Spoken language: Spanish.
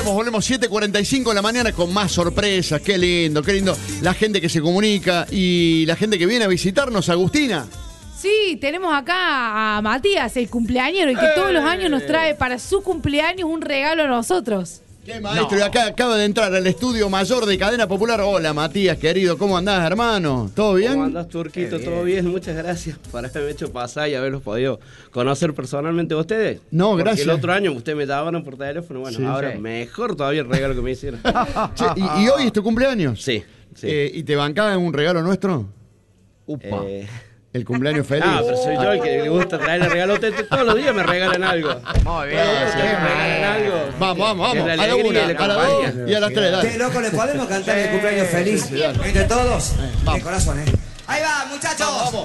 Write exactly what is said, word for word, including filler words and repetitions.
volvemos, volvemos siete cuarenta y cinco de la mañana con más sorpresas. Qué lindo, qué lindo. La gente que se comunica y la gente que viene a visitarnos, Agustina. Sí, tenemos acá a Matías, el cumpleañero, y que ¡Eh! Todos los años nos trae para su cumpleaños un regalo a nosotros. Qué maestro, no. Y acá acaba de entrar al estudio mayor de Cadena Popular. Hola, Matías, querido, ¿cómo andás, hermano? ¿Todo bien? ¿Cómo andás, Turquito? Bien. ¿Todo bien? Muchas gracias por haberme hecho pasar y haberlos podido conocer personalmente a ustedes. No, gracias. Porque el otro año ustedes me llamaron por teléfono, bueno, sí, ahora sí. Mejor todavía el regalo que me hicieron. Che, ¿y, ¿Y hoy es tu cumpleaños? Sí. sí. Eh, ¿Y te bancaba en un regalo nuestro? Upa. Eh... El cumpleaños feliz. Ah, pero soy yo el que le gusta traerle regalo. Ustedes todos los días me regalan algo. Muy bien. Todos me regalan algo. Vamos, vamos, vamos. A la una, a la dos y a las tres. Che, loco, ¿le podemos cantar el cumpleaños feliz entre todos? De corazón, ¿eh? Ahí va, muchachos. Vamos, vamos.